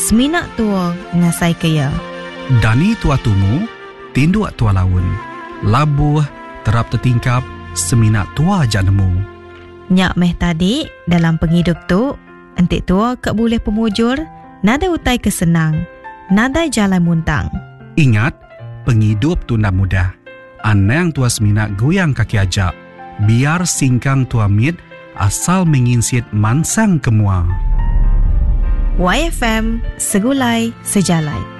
seminak tua ngasai kaya. Dani tua tumu, tinduak tua laun. Labuh, terap tertingkap, seminak tua jak nemu. Nyak meh tadi dalam penghidup tu, entik tua kek boleh pemujur, nada utai kesenang, nada jalan muntang. Ingat, penghidup tu nak mudah. Anang tua seminak goyang kaki ajak. Biar singkang tua mit asal menginsit mansang kemua. YFM, segulai sejalai.